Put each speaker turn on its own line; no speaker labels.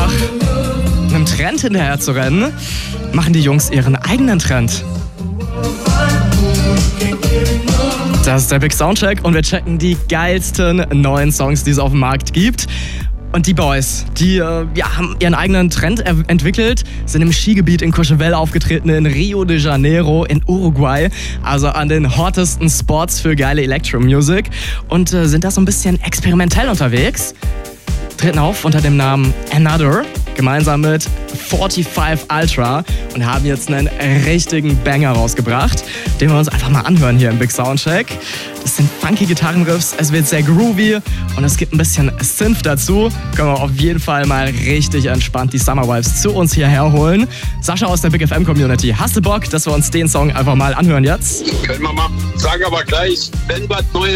einfach einem Trend hinterher zu rennen, machen die Jungs ihren eigenen Trend. Das ist der Big Soundcheck und wir checken die geilsten neuen Songs, die es auf dem Markt gibt. Und die Boys, die haben ihren eigenen Trend entwickelt, sind im Skigebiet in Courchevel aufgetreten, in Rio de Janeiro, in Uruguay, also an den hottesten Spots für geile Electro-Music und sind da so ein bisschen experimentell unterwegs. Treten auf unter dem Namen Another, gemeinsam mit 45 Ultra und haben jetzt einen richtigen Banger rausgebracht, den wir uns einfach mal anhören hier im Big Soundcheck. Das sind funky Gitarrenriffs, es wird sehr groovy und es gibt ein bisschen Synth dazu. Können wir auf jeden Fall mal richtig entspannt die Summer Vibes zu uns hierher holen. Sascha aus der Big FM Community, hast du Bock, dass wir uns den Song einfach mal anhören jetzt?
Können wir machen. Sag aber gleich, wenn was Neues